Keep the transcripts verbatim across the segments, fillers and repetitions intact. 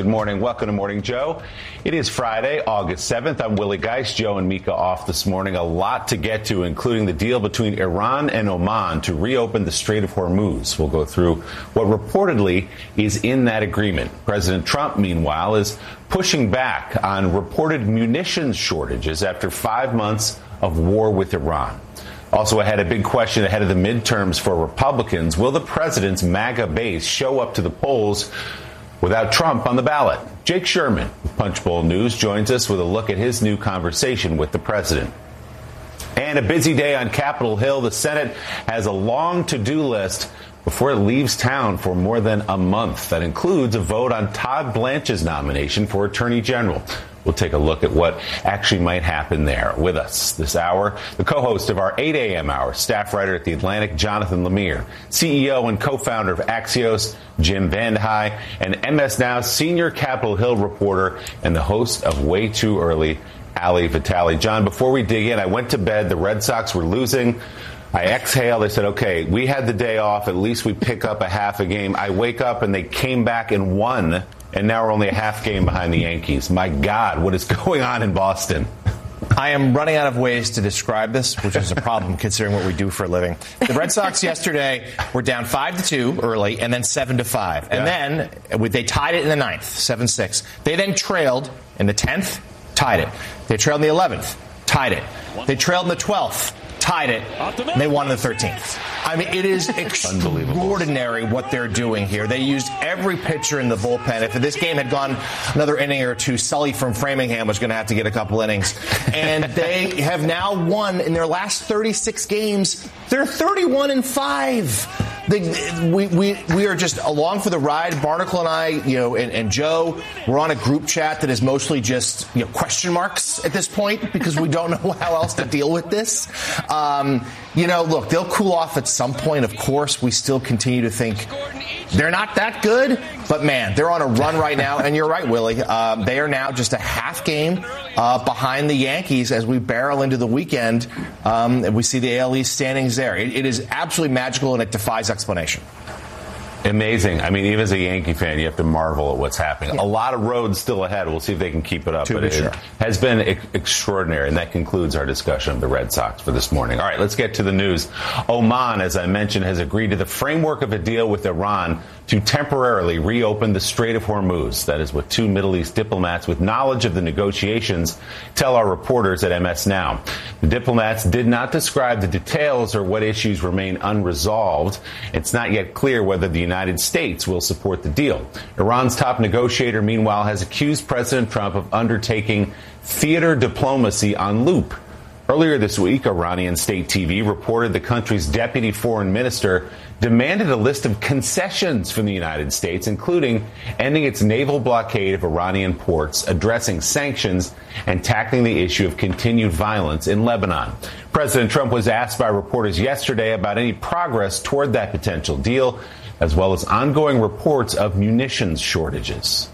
Good morning. Welcome to Morning Joe. It is Friday, August seventh. I'm Willie Geist. Joe and Mika off this morning. A lot to get to, including the deal between Iran and Oman to reopen the Strait of Hormuz. We'll go through what reportedly is in that agreement. President Trump, meanwhile, is pushing back on reported munitions shortages after five months of war with Iran. Also ahead, a big question ahead of the midterms for Republicans. Will the president's MAGA base show up to the polls without Trump on the ballot? Jake Sherman of Punchbowl News joins us with a look at his new conversation with the president. And a busy day on Capitol Hill. The Senate has a long to-do list before it leaves town for more than a month. That includes a vote on Todd Blanche's nomination for Attorney General. We'll take a look at what actually might happen there. With us this hour, the co-host of our eight a.m. hour, staff writer at The Atlantic, Jonathan Lemire, C E O and co-founder of Axios, Jim Vandehei, and M S Now senior Capitol Hill reporter and the host of Way Too Early, Ali Vitale. John, before we dig in, I went to bed. The Red Sox were losing. I exhaled. I said, okay, we had the day off. At least we pick up a half a game. I wake up and they came back and won. And now we're only a half game behind the Yankees. My God, what is going on in Boston? I am running out of ways to describe this, which is a problem considering what we do for a living. The Red Sox yesterday were down five to two early and then seven to five. And yeah. then they tied it in the ninth, seven six. They then trailed in the tenth, tied it. They trailed in the eleventh, tied it. They trailed in the twelfth, tied it, and they won in the thirteenth. I mean, it is extraordinary what they're doing here. They used every pitcher in the bullpen. If this game had gone another inning or two, Sully from Framingham was going to have to get a couple innings. And they have now won in their last thirty-six games. They're thirty-one and five. They, we, we, we are just along for the ride. Barnacle and I, you know, and, and Joe, we're on a group chat that is mostly just, you know, question marks at this point because we don't know how else to deal with this. Um, you know, look, they'll cool off at some point. Of course, we still continue to think they're not that good, but man, they're on a run right now. And you're right, Willie. Um, they are now just a half game uh, behind the Yankees as we barrel into the weekend. Um, and we see the A L East standings there. It, it is absolutely magical, and it defies explanation. Amazing. I mean, even as a Yankee fan, you have to marvel at what's happening. Yeah. A lot of roads still ahead. We'll see if they can keep it up. To but be it sure. has been e- extraordinary, and that concludes our discussion of the Red Sox for this morning. All right, let's get to the news. Oman, as I mentioned, has agreed to the framework of a deal with Iran to temporarily reopen the Strait of Hormuz. That is what two Middle East diplomats with knowledge of the negotiations tell our reporters at M S Now. The diplomats did not describe the details or what issues remain unresolved. It's not yet clear whether the United States will support the deal. Iran's top negotiator, meanwhile, has accused President Trump of undertaking theater diplomacy on loop. Earlier this week, Iranian state T V reported the country's deputy foreign minister demanded a list of concessions from the United States, including ending its naval blockade of Iranian ports, addressing sanctions, and tackling the issue of continued violence in Lebanon. President Trump was asked by reporters yesterday about any progress toward that potential deal, as well as ongoing reports of munitions shortages.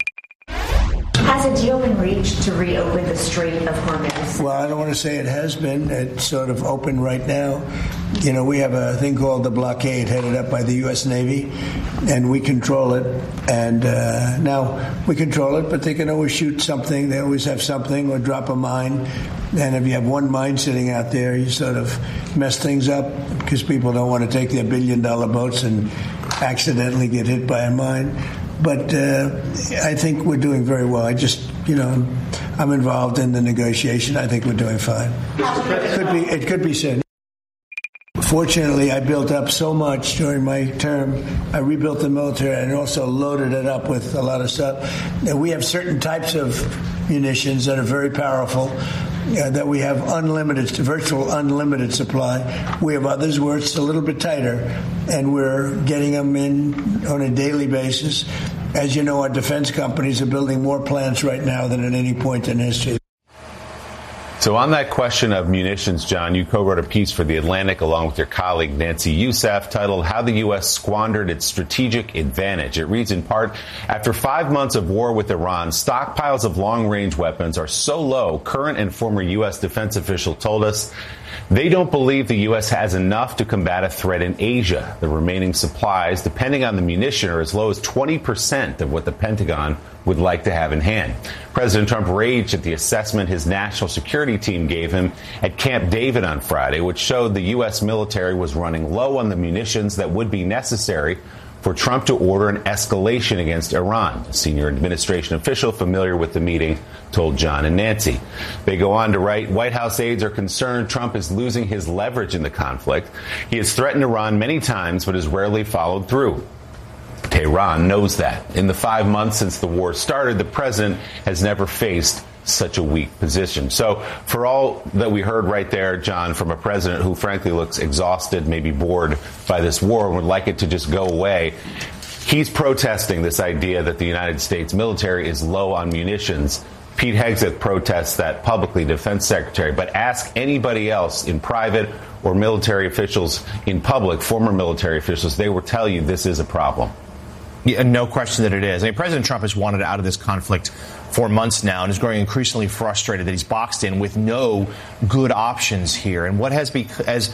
Has a deal been reached to reopen the Strait of Hormuz? Well, I don't want to say it has been. It's sort of open right now. You know, we have a thing called the blockade headed up by the U S Navy, and we control it. And uh, now we control it, but they can always shoot something. They always have something or drop a mine. And if you have one mine sitting out there, you sort of mess things up because people don't want to take their billion-dollar boats and accidentally get hit by a mine. But uh, I think we're doing very well. I just, you know, I'm involved in the negotiation. I think we're doing fine. It could be, it could be said. Fortunately, I built up so much during my term. I rebuilt the military and also loaded it up with a lot of stuff. And we have certain types of munitions that are very powerful, uh, that we have unlimited, virtual unlimited supply. We have others where it's a little bit tighter, and we're getting them in on a daily basis. As you know, our defense companies are building more plants right now than at any point in history. So on that question of munitions, John, you co-wrote a piece for The Atlantic along with your colleague Nancy Youssef titled How the U S Squandered Its Strategic Advantage. It reads in part, after five months of war with Iran, stockpiles of long-range weapons are so low, current and former U S defense official told us They don't believe the U S has enough to combat a threat in Asia. The remaining supplies, depending on the munition, are as low as twenty percent of what the Pentagon would like to have in hand. President Trump raged at the assessment his national security team gave him at Camp David on Friday, which showed the U S military was running low on the munitions that would be necessary for Trump to order an escalation against Iran. A senior administration official familiar with the meeting told John and Nancy. They go on to write, White House aides are concerned Trump is losing his leverage in the conflict. He has threatened Iran many times, but has rarely followed through. Tehran knows that. In the five months since the war started, the president has never faced such a weak position. So for all that we heard right there, John, from a president who frankly looks exhausted, maybe bored by this war and would like it to just go away, he's protesting this idea that the United States military is low on munitions. Pete Hegseth protests that publicly, defense secretary, but ask anybody else in private or military officials in public, former military officials, they will tell you this is a problem. Yeah, no question that it is. I mean, President Trump has wanted out of this conflict for months now and is growing increasingly frustrated that he's boxed in with no good options here. And what has become, as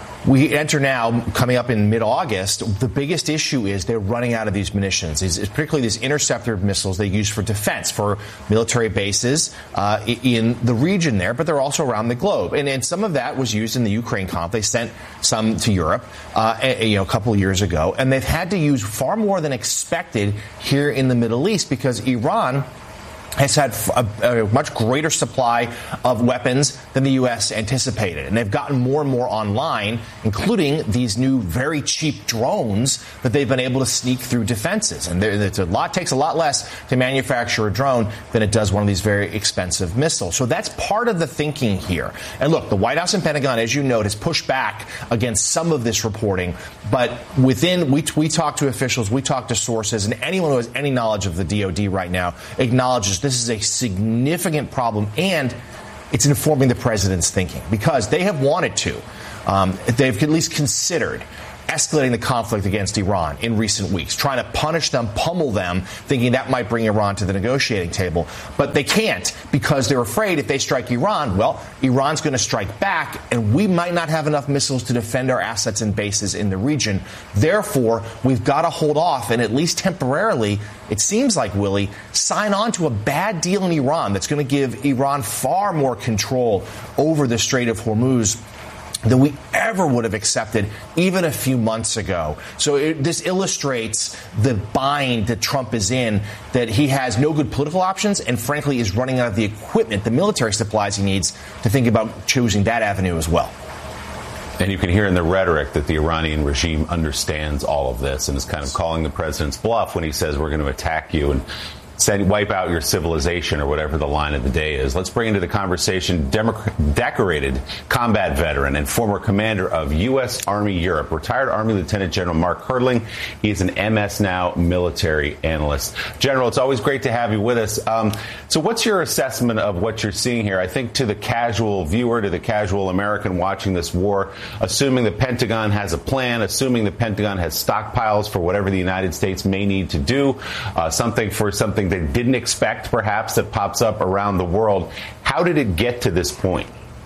we enter now, coming up in mid-August, the biggest issue is they're running out of these munitions, is, is particularly these interceptor missiles they use for defense, for military bases uh, in the region there, but they're also around the globe. And, and some of that was used in the Ukraine conflict. They sent some to Europe uh, a, you know, a couple of years ago, and they've had to use far more than expected here in the Middle East because Iran has had a, a much greater supply of weapons than the U S anticipated. And they've gotten more and more online, including these new very cheap drones that they've been able to sneak through defenses. And it's a lot, takes a lot less to manufacture a drone than it does one of these very expensive missiles. So that's part of the thinking here. And look, the White House and Pentagon, as you note, has pushed back against some of this reporting. But within, we, we talk to officials, we talk to sources, and anyone who has any knowledge of the D O D right now acknowledges this is a significant problem, and it's informing the president's thinking because they have wanted to. Um, they've at least considered escalating the conflict against Iran in recent weeks, trying to punish them, pummel them, thinking that might bring Iran to the negotiating table. But they can't because they're afraid if they strike Iran, well, Iran's going to strike back, and we might not have enough missiles to defend our assets and bases in the region. Therefore, we've got to hold off and at least temporarily, it seems like, Willie, sign on to a bad deal in Iran that's going to give Iran far more control over the Strait of Hormuz than we ever would have accepted even a few months ago. So it, this illustrates the bind that Trump is in, that he has no good political options and, frankly, is running out of the equipment, the military supplies he needs to think about choosing that avenue as well. And you can hear in the rhetoric that the Iranian regime understands all of this and is kind of calling the president's bluff when he says we're going to attack you and send, wipe out your civilization or whatever the line of the day is. Let's bring into the conversation Demo- decorated combat veteran and former commander of U S. Army Europe, retired Army Lieutenant General Mark Hertling. He's an M S Now military analyst. General, it's always great to have you with us. Um, so what's your assessment of what you're seeing here? I think to the casual viewer, to the casual American watching this war, assuming the Pentagon has a plan, assuming the Pentagon has stockpiles for whatever the United States may need to do, uh, something for something they didn't expect, perhaps, that pops up around the world. How did it get to this point?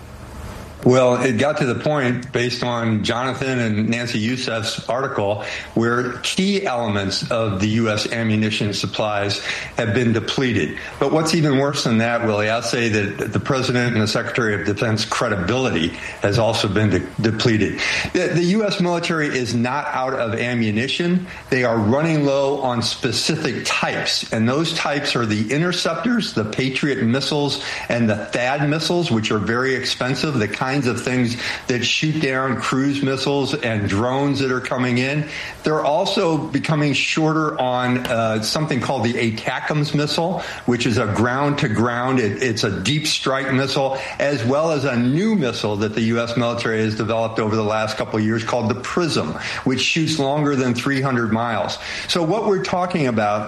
Well, it got to the point, based on Jonathan and Nancy Youssef's article, where key elements of the U S ammunition supplies have been depleted. But what's even worse than that, Willie, I'll say that the President and the Secretary of Defense credibility has also been de- depleted. The, the U S military is not out of ammunition. They are running low on specific types, and those types are the interceptors, the Patriot missiles, and the THAAD missiles, which are very expensive, the kind of things that shoot down cruise missiles and drones that are coming in. They're also becoming shorter on uh, something called the ATACMS missile, which is a ground-to-ground. It, it's a deep strike missile, as well as a new missile that the U S military has developed over the last couple of years called the PRISM, which shoots longer than three hundred miles. So what we're talking about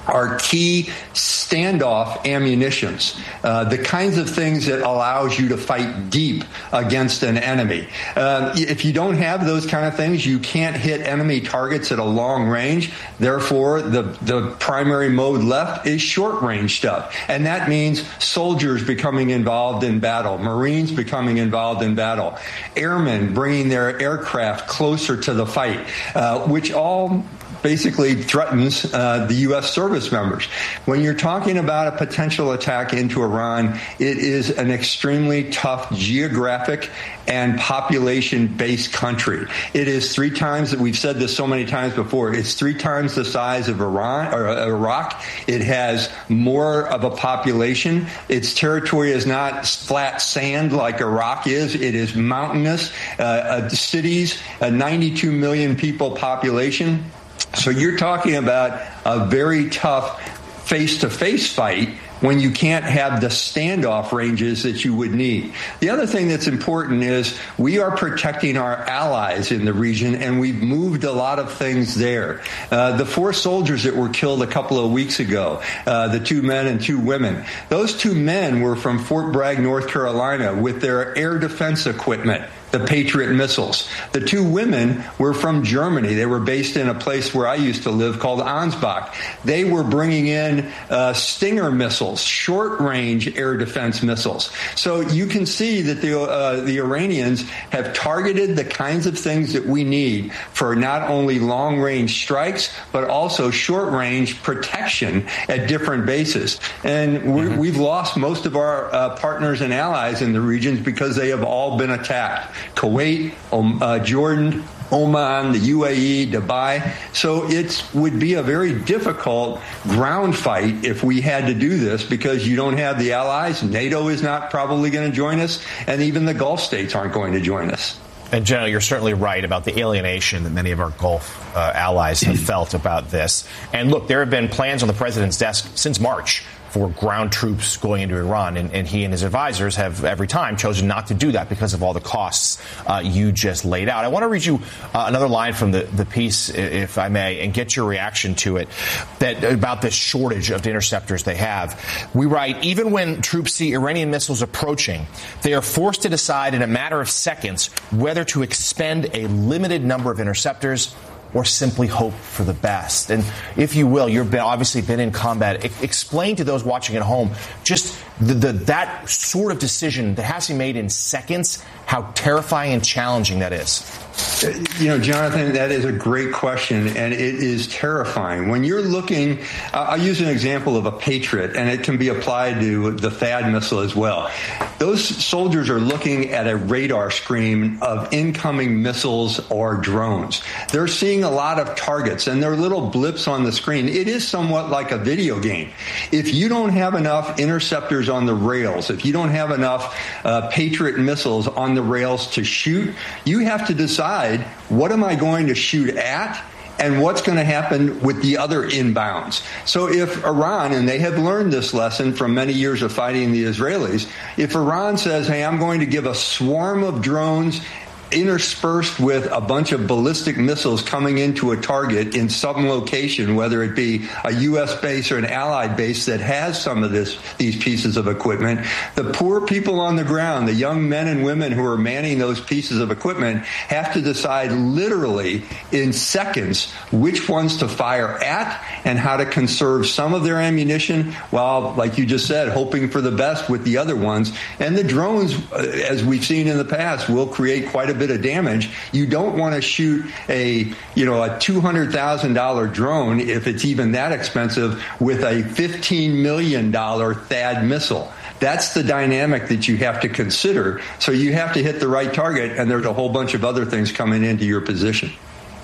are key standoff ammunitions, uh, the kinds of things that allows you to fight deep against an enemy. Uh, if you don't have those kind of things, you can't hit enemy targets at a long range. Therefore, the, the primary mode left is short-range stuff. And that means soldiers becoming involved in battle, Marines becoming involved in battle, airmen bringing their aircraft closer to the fight, uh, which all basically threatens uh, the U S service members. When you're talking about a potential attack into Iran, it is an extremely tough geographic and population-based country. It is three times, we've said this so many times before, it's three times the size of Iran or uh, Iraq. It has more of a population. Its territory is not flat sand like Iraq is. It is mountainous. Uh, uh, cities, a ninety-two million people population. So you're talking about a very tough face-to-face fight when you can't have the standoff ranges that you would need. The other thing that's important is we are protecting our allies in the region, and we've moved a lot of things there. Uh, the four soldiers that were killed a couple of weeks ago, uh, the two men and two women, those two men were from Fort Bragg, North Carolina, with their air defense equipment, the Patriot missiles. The two women were from Germany. They were based in a place where I used to live called Ansbach. They were bringing in uh, Stinger missiles, short-range air defense missiles. So you can see that the uh, the Iranians have targeted the kinds of things that we need for not only long-range strikes, but also short-range protection at different bases. And we're, mm-hmm. we've lost most of our uh, partners and allies in the regions because they have all been attacked. Kuwait, um, uh, Jordan, Oman, the U A E, Dubai. So it would be a very difficult ground fight if we had to do this because you don't have the allies. NATO is not probably going to join us, and even the Gulf states aren't going to join us. And, General, you're certainly right about the alienation that many of our Gulf uh, allies have felt about this. And, look, there have been plans on the president's desk since March for ground troops going into Iran, and, and he and his advisors have every time chosen not to do that because of all the costs uh, you just laid out. I want to read you uh, another line from the, the piece, if I may, and get your reaction to it, that about this shortage of the interceptors they have. We write, even when troops see Iranian missiles approaching, they are forced to decide in a matter of seconds whether to expend a limited number of interceptors or simply hope for the best. And if you will, you've been, obviously been in combat. I, explain to those watching at home just the, the, that sort of decision that has to be made in seconds, how terrifying and challenging that is. You know, Jonathan, that is a great question, and it is terrifying. When you're looking, uh, I'll use an example of a Patriot, and it can be applied to the THAAD missile as well. Those soldiers are looking at a radar screen of incoming missiles or drones. They're seeing a lot of targets, and there are little blips on the screen. It is somewhat like a video game. If you don't have enough interceptors on the rails, if you don't have enough uh, Patriot missiles on the rails to shoot, you have to decide what am I going to shoot at and what's going to happen with the other inbounds. So if Iran, and they have learned this lesson from many years of fighting the Israelis, if Iran says, hey, I'm going to give a swarm of drones interspersed with a bunch of ballistic missiles coming into a target in some location, whether it be a U S base or an allied base that has some of this, these pieces of equipment, the poor people on the ground, the young men and women who are manning those pieces of equipment, have to decide literally in seconds which ones to fire at and how to conserve some of their ammunition while, like you just said, hoping for the best with the other ones. And the drones, as we've seen in the past, will create quite a bit of damage. You don't want to shoot a, you know, a two hundred thousand dollars drone, if it's even that expensive, with a fifteen million dollars THAAD missile. That's the dynamic that you have to consider. So you have to hit the right target, and there's a whole bunch of other things coming into your position.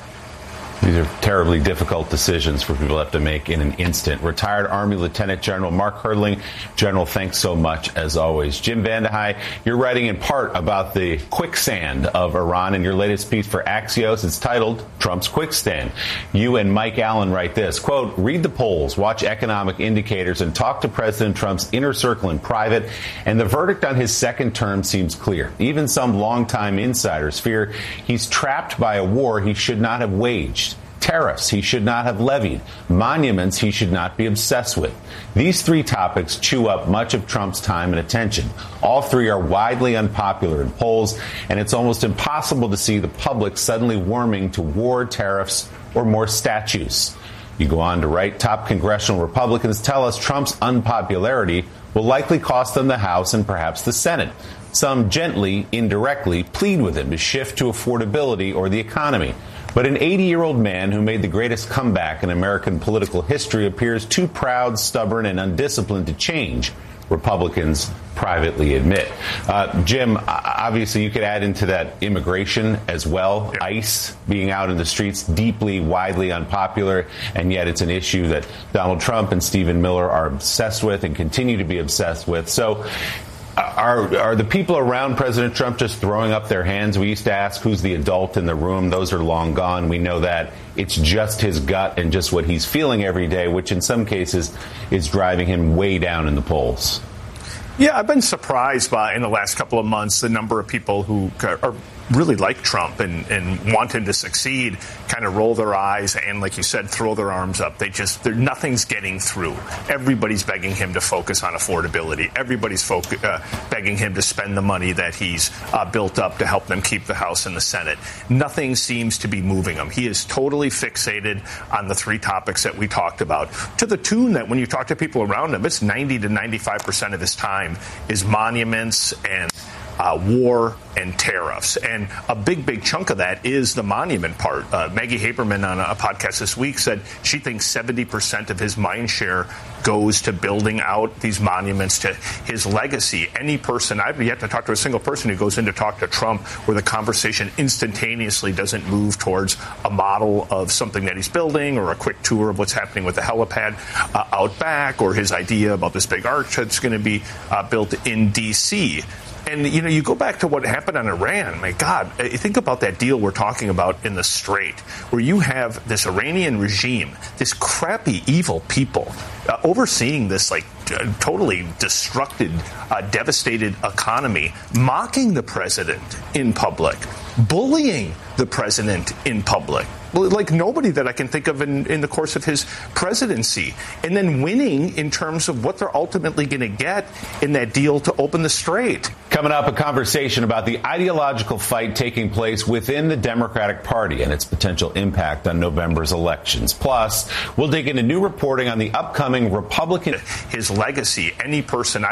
These are terribly difficult decisions for people to have to make in an instant. Retired Army Lieutenant General Mark Herdling. General, thanks so much, as always. Jim Vandehei, you're writing in part about the quicksand of Iran in your latest piece for Axios. It's titled Trump's Quicksand. You and Mike Allen write this, quote, read the polls, watch economic indicators, and talk to President Trump's inner circle in private, and the verdict on his second term seems clear. Even some longtime insiders fear he's trapped by a war he should not have waged. tariffs he should not have levied, monuments he should not be obsessed with. These three topics chew up much of Trump's time and attention. All three are widely unpopular in polls, and it's almost impossible to see the public suddenly warming to war, tariffs, or more statues. You go on to write, top congressional Republicans tell us Trump's unpopularity will likely cost them the House and perhaps the Senate. Some gently, indirectly plead with him to shift to affordability or the economy. But an eighty-year-old man who made the greatest comeback in American political history appears too proud, stubborn, and undisciplined to change, Republicans privately admit. Uh, Jim, obviously you could add into that immigration as well. Yeah. ICE being out in the streets, deeply, widely unpopular, and yet it's an issue that Donald Trump and Stephen Miller are obsessed with and continue to be obsessed with. So Are, are the people around President Trump just throwing up their hands? We used to ask who's the adult in the room. Those are long gone. We know that it's just his gut and just what he's feeling every day, which in some cases is driving him way down in the polls. Yeah, I've been surprised by, in the last couple of months, the number of people who are really like Trump and, and want him to succeed kind of roll their eyes and, like you said, throw their arms up. They just, nothing's getting through. Everybody's begging him to focus on affordability. Everybody's foc- uh, begging him to spend the money that he's uh, built up to help them keep the House and the Senate. Nothing seems to be moving him. He is totally fixated on the three topics that we talked about, to the tune that when you talk to people around him, it's ninety to ninety-five percent of his time is monuments and Uh, war and tariffs. And a big, big chunk of that is the monument part. Uh, Maggie Haberman on a podcast this week said she thinks seventy percent of his mind share goes to building out these monuments to his legacy. Any person, I've yet to talk to a single person who goes in to talk to Trump where the conversation instantaneously doesn't move towards a model of something that he's building or a quick tour of what's happening with the helipad uh, out back or his idea about this big arch that's going to be uh, built in D C And, you know, you go back to what happened on Iran. My God, think about that deal we're talking about in the Strait, where you have this Iranian regime, this crappy, evil people uh, overseeing this, like, uh, totally destructed, uh, devastated economy, mocking the president in public, bullying the president in public. Like nobody that I can think of in, in the course of his presidency. And then winning in terms of what they're ultimately going to get in that deal to open the Strait. Coming up, a conversation about the ideological fight taking place within the Democratic Party and its potential impact on November's elections. Plus, we'll dig into new reporting on the upcoming Republican. His legacy, any person